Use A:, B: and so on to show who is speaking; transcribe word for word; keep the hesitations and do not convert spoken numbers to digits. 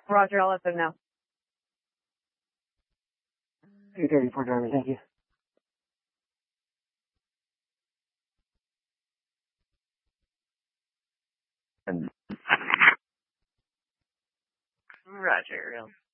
A: Roger, I'll let them know.
B: two thirty-four driver, thank you.
C: And Roger.